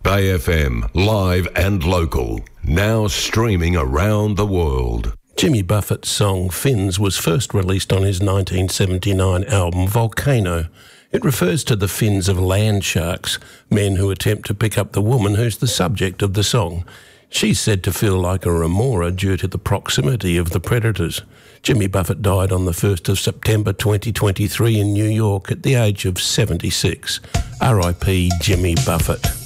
Bay FM, live and local. Now streaming around the world. Jimmy Buffett's song Fins was first released on his 1979 album Volcano. It refers to the fins of land sharks, men who attempt to pick up the woman who's the subject of the song. She's said to feel like a remora due to the proximity of the predators. Jimmy Buffett died on the 1st of September 2023 in New York at the age of 76. R.I.P. Jimmy Buffett.